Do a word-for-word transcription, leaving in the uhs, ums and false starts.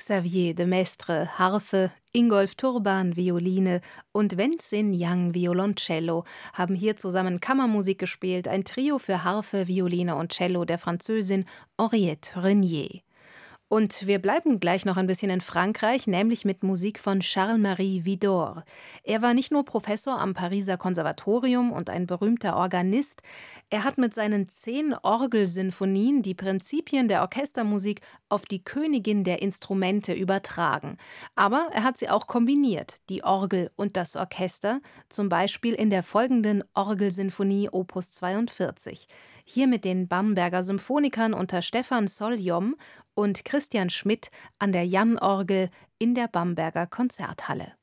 Xavier de Maistre, Harfe, Ingolf Turban, Violine und Wenzin Yang, Violoncello, haben hier zusammen Kammermusik gespielt, ein Trio für Harfe, Violine und Cello der Französin Henriette Renier. Und wir bleiben gleich noch ein bisschen in Frankreich, nämlich mit Musik von Charles-Marie Widor. Er war nicht nur Professor am Pariser Konservatorium und ein berühmter Organist, er hat mit seinen zehn Orgelsinfonien die Prinzipien der Orchestermusik auf die Königin der Instrumente übertragen. Aber er hat sie auch kombiniert, die Orgel und das Orchester, zum Beispiel in der folgenden Orgelsinfonie Opus zweiundvierzig. Hier mit den Bamberger Symphonikern unter Stefan Solyom und Christian Schmidt an der Jann-Orgel in der Bamberger Konzerthalle.